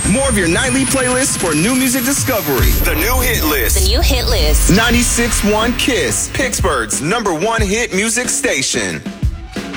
More of your nightly playlist for new music discovery. The new hit list. The new hit list. 96.1 KISS, Pittsburgh's #1 hit music station.